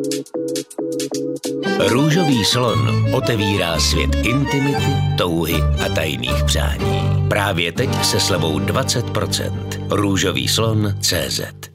Růžový slon otevírá svět intimity, touhy a tajných přání. Právě teď se slevou 20%. Růžovýslon.cz